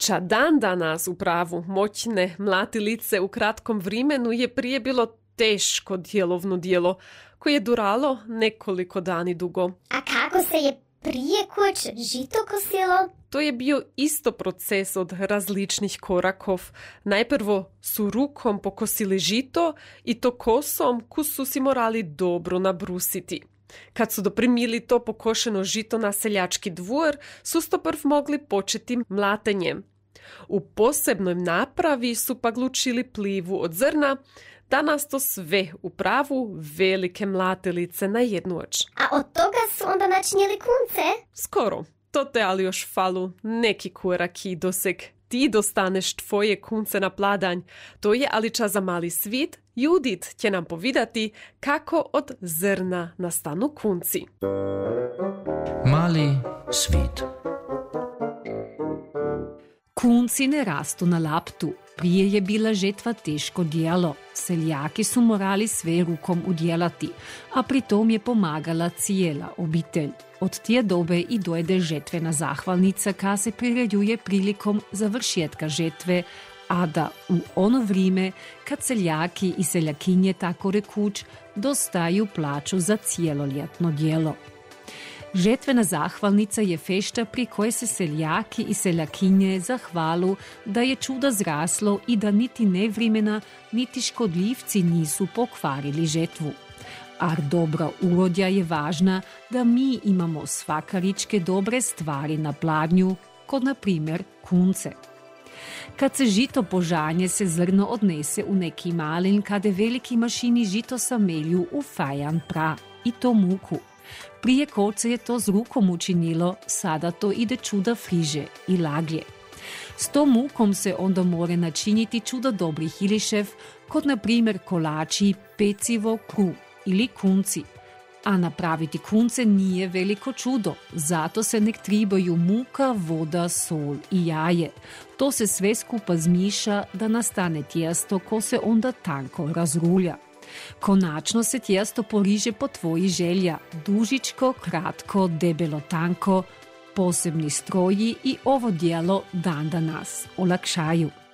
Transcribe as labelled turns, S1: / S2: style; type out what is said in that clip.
S1: Ča dan danas u pravu moćne mlatilice u kratkom vrimenu je prije bilo teško djelovno djelo koje je duralo nekoliko dani dugo.
S2: A kako se je prije kuć žito kosilo?
S1: To je bio isto proces od različnih korakov. Najprvo su rukom pokosili žito i to kosom su si morali dobro nabrusiti. Kad su doprimili to pokošeno žito na seljački dvor, su sto prv mogli početi mlatenjem. U posebnoj napravi su pa glučili plivu od zrna, danas to sve u pravu velike mlatilice na jednu oč.
S2: A od toga su onda načinjeli kunce?
S1: Skoro. To te ali još falu neki koraki doseg ti dostaneš tvoje kunce na pladanj. To je ali čas za mali svit. Judit će nam povidati kako od zrna nastanu kunci.
S3: Mali svit.
S4: Kunci ne rastu na laptu. Prije je bila žetva teško djelo. Seljaki su morali sve rukom udjelati, a pri tom je pomagala cijela obitelj. Od tije dobe i dojde žetvena zahvalnica ka se priređuje prilikom završetka žetve, a da u ono vrijeme kad seljaki i seljakinje tako rekuć dostaju plaću za cijeloljetno djelo. Žetvena zahvalnica je fešta pri kojoj se seljaki i seljakinje zahvalu da je čudo zraslo i da niti nevremena, niti škodljivci nisu pokvarili žetvu. A dobra urodja je važna da mi imamo svakaričke dobre stvari na pladnju, kod na primjer kunce. Kad se žito požanje, se zrno odnese u neki malin, kade veliki mašini žito samelju u fajan pra i to muku. Prije kolce je to z rukom učinilo, sada to ide čuda friže i laglje. S tom mukom se onda more načiniti čuda dobrih ilišev, kod na primjer kolači, pecivo, kruh ili kunci. A napraviti kunce nije veliko čudo, zato se nek tribaju muka, voda, sol i jaje. To se sve skupa zmiša da nastane tijesto ko se onda tanko razrulja. Konačno se tijesto poriže po tvoji želja, dužičko, kratko, debelo, tanko. Posebni stroji i ovo djelo dan danas olakšaju.